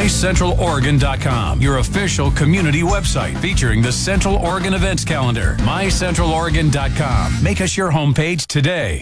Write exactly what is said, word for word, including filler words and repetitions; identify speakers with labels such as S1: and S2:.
S1: my central oregon dot com, your official community website featuring the Central Oregon events calendar. my central oregon dot com. Make us your homepage today.